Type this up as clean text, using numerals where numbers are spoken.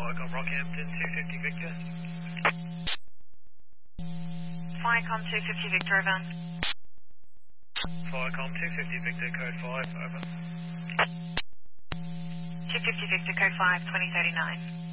Viacom Rockhampton, 250 Victor. Viacom 250 Victor, over. Viacom 250 Victor, code 5, over. 250 Victor, code 5, 2039.